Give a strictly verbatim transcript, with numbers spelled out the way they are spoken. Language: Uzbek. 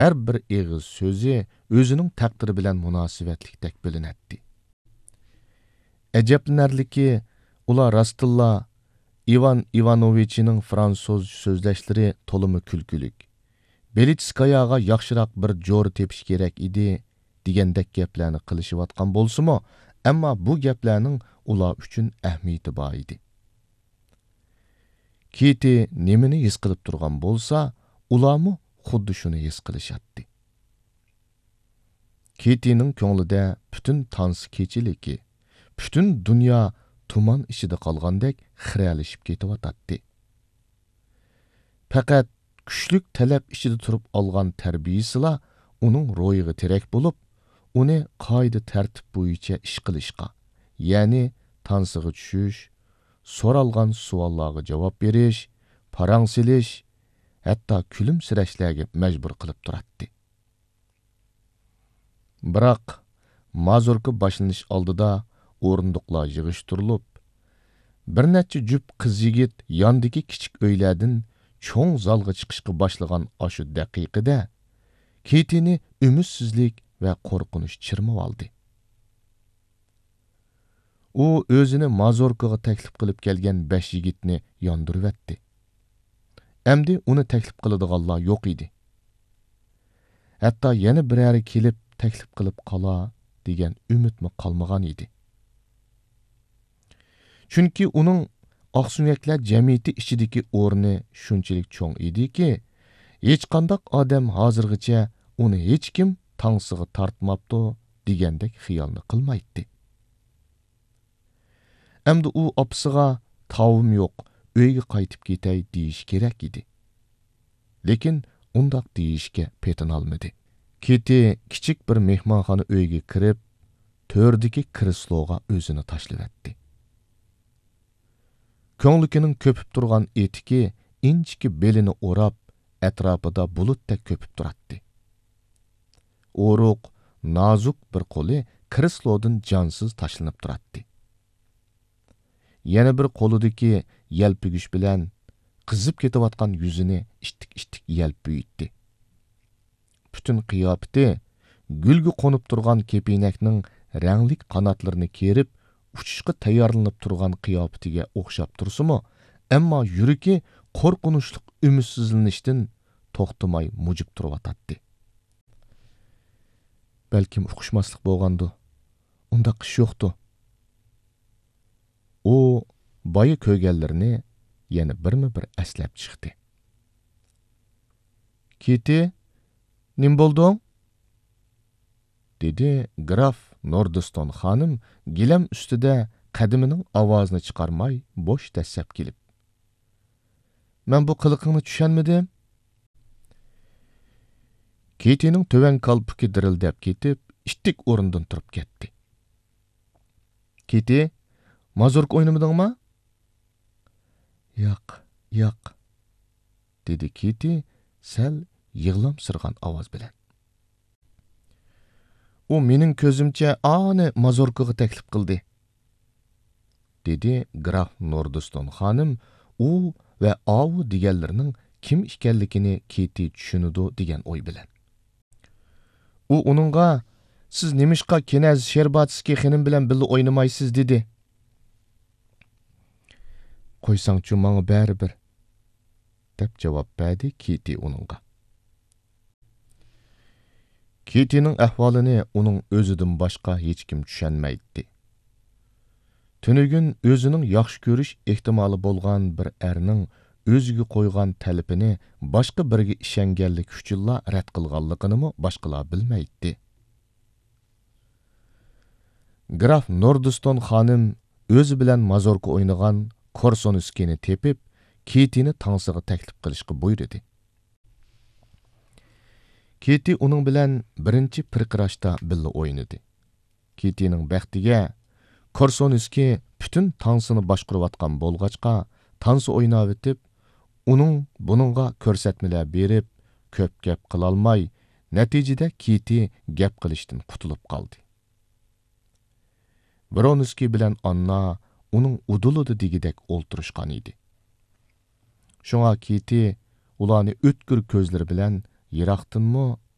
Her bir eğiz sözü özünün takdiri bilen münasibetlikdek bilinetdi. Ejeplinarliki ular rastilla Ivan Ivanovich'ning Fransuz sözleşleri tolumu külgülük. Belitskayaga yaxshiroq bir jo'r tepish kerak edi degandek gaplarni qilishayotgan bo'lsa-mu, ammo bu gaplarning ular uchun ahamiyati bor edi. Kiti nimani his qilib turgan bo'lsa, ularmi xuddi shuni his qilishatdi. Kitining ko'nglida butun tansi kechiliki, butun dunyo tuman ichida qolgandek xiralashib ketyotdi. Faqat kuchlik talab ichida turib olgan tarbiyasila uning ro'yiga terak bo'lib, uni qoida tartib bo'yicha ish qilishga, ya'ni tansiga tushish, so'ralgan savollarga javob berish, parang silish, hatto kulimsirashlarga majbur qilib turadi. Biroq mazurka boshlanish oldida o'rindiqlar yig'ishtirilib, bir necha jup qiz-yigit yondagi kichik uylardan cho'ng zalga chiqishga boshlagan oshu daqiqada Kitini ümidsizlik va qo'rqinish chirmab oldi. U o'zini mazurkaga taklif qilib kelgan besh yigitni yondirib etdi. Endi uni taklif qiladiganlar yo'q edi. Hatto yana birari kelib taklif qilib qola degan umidmi qolmagan edi. Chunki uning oqsunyaklar jamiyati ichidagi o'rni shunchalik cho'ng ediki, hech qanday odam hozirgacha uni hech kim tangsiga tortmabdi degandek xiyolni qilmaydi. Endi u opsiga tavim yo'q, uyga qaytib ketay deyish kerak edi. Lekin undaq deyishga petinolmadi. Kiti kichik bir mehmonxona uyga kirib, to'rdagi kresloga o'zini tashlab etdi. Ko'nglikining ko'pib turgan etiki inchki belini o'rab, atrofida bulutdek ko'pib turadi. O'ruq, nozuk bir qo'li kreslodan jonsiz tashlanib turadi. Yana bir qo'lidagi yalpiguch bilan qizib ketayotgan yuzini ishtik-ishtik yalpiydi. Butun qiyofati gulga qo'nib turgan kepinakning ranglik qanotlarini kerib, uchishga tayyorlanib turgan qiyofatiga o'xshab tursa-mu, ammo yuragi qo'rqinchli umidsizlanishdan to'xtamay mujib turib-atdi. Balkim uqishmaslik bo'lgandi. Unda qish yo'qdi. U boya ko'rganlarini yana birma-bir eslab chiqdi. Kiti, nim bo'lding? dedi Graf Nordiston xonim gilam ustida qadimining ovozini chiqarmay bo'sh dasab kelib. Men bu qiliqingni tushunmadim. Kitining to'van qalpuki dirildab ketib, ishtik o'rindan turib ketdi. Kiti, mazurka o'ynamadingmi? Yo'q, yo'q, dedi Kiti sal yig'lamsirgan ovoz bilan. U mening ko'zimcha ani mazurkaga taklif qildi, dedi Graf Nordiston xonim u va avu deganlarning kim ekanligini Kiti tushunadi degan o'y bilan. U uningga siz nemishqa Kenaz Sherbatskiy xonim bilan birga o'ynamaysiz dedi. Qo'ysangchi menga baribir, deb javob berdi Kiti uningga. Kitining ahvolini uning o'zidan boshqa hech kim tushunmaydi. Tunugun o'zining yaxshi ko'rish ehtimoli bo'lgan bir erning o'ziga qo'ygan talabini boshqa biriga ishonganlik uchun rad qilganligini boshqalar bilmaydi. Graf Nordiston xonim o'zi bilan mazurka o'ynagan Korsonskiyni tepib, Kitini tangsiga taklif qilishga buyurdi. Kiti uning bilan birinchi pirqirashda birga o'ynadi. Kitining baxtiga Korsonskiy butun tansini boshqarayotgan bo'lg'achqa, tansi o'ynab o'tib, uning buningga ko'rsatmalar berib, ko'p gap qila olmay, natijada Kiti gap qilishdan qutulib qoldi. Bronskiy bilan Anna uning udulida degidek o'ltirishgan edi. Shunga Kiti ularni o'tkir ko'zlari bilan yiroqdanmi